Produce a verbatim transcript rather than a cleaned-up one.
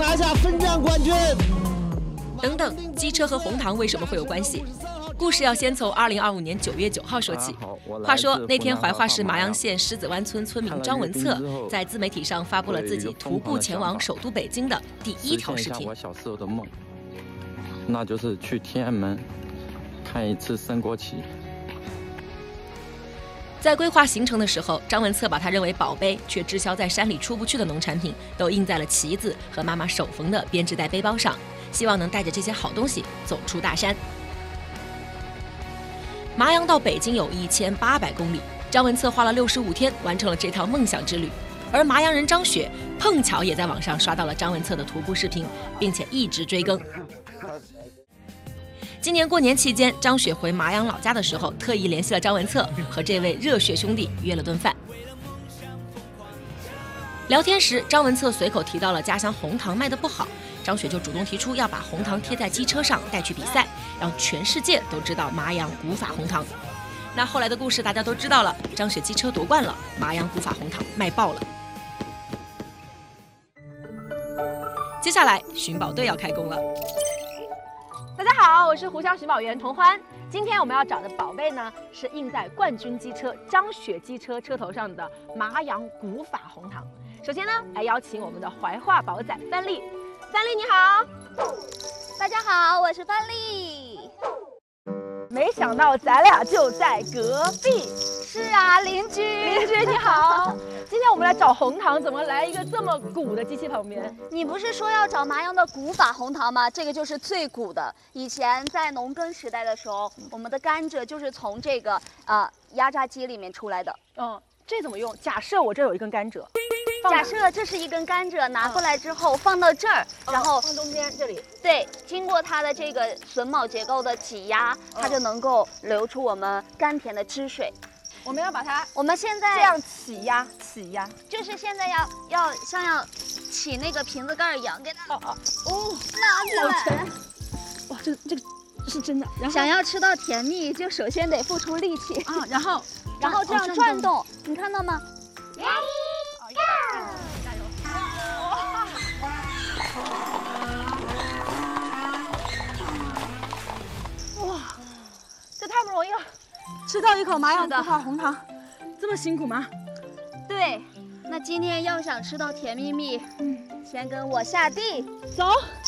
拿下分站冠军。 等等，机车和红糖为什么会有关系？故事要先从二零二五年九月九号说起。话说那天，怀化市麻阳县狮子湾村村民张文策在自媒体上发布了自己徒步前往首都北京的第一条视频。 我小时候的梦，那就是去天安门看一次升国旗。 在规划行程的时候，张文策把他认为宝贝却滞销在山里出不去的农产品都印在了旗子和妈妈手缝的编织袋背包上，希望能带着这些好东西走出大山。麻阳到北京有一千八百公里，张文策花了六十五天完成了这条梦想之旅。而麻阳人张雪碰巧也在网上刷到了张文策的徒步视频，并且一直追更。今年过年期间，张雪回麻阳老家的时候，特意联系了张文策，和这位热血兄弟约了顿饭。聊天时，张文策随口提到了家乡红糖卖得不好，张雪就主动提出要把红糖贴在机车上带去比赛，让全世界都知道麻阳古法红糖。那后来的故事大家都知道了，张雪机车夺冠了，麻阳古法红糖卖爆了。接下来寻宝队要开工了。 大家好，我是湖湘寻宝员童欢。今天我们要找的宝贝呢，是印在冠军机车张雪机车车头上的麻阳古法红糖。首先呢，来邀请我们的怀化宝仔范丽。范丽你好。 大家好，我是范丽。 没想到咱俩就在隔壁。 是啊，邻居。 邻居你好。今天我们来找红糖，怎么来一个这么古的机器旁边？ 你不是说要找麻阳的古法红糖吗？这个就是最古的。以前在农耕时代的时候，我们的甘蔗就是从这个呃压榨机里面出来的。 嗯，这怎么用？假设我这有一根甘蔗， 假设这是一根甘蔗，拿过来之后放到这儿， 嗯、 然后放中间这里。 对，经过它的这个榫卯结构的挤压，它就能够流出我们甘甜的汁水。 我们要把它， 我们现在这样起压，起压， 就是现在要要像要起那个瓶子盖一样，给它哦哦哦， 拿起来。 哇，这个这个是真的。然后想要吃到甜蜜，就首先得付出力气啊，然后然后这样转动，你看到吗 ？Ready go！ 加油！哇，这太不容易了。吃到一口麻阳古法红糖，这么辛苦吗？ 对，那今天要想吃到甜蜜蜜，嗯，先跟我下地走。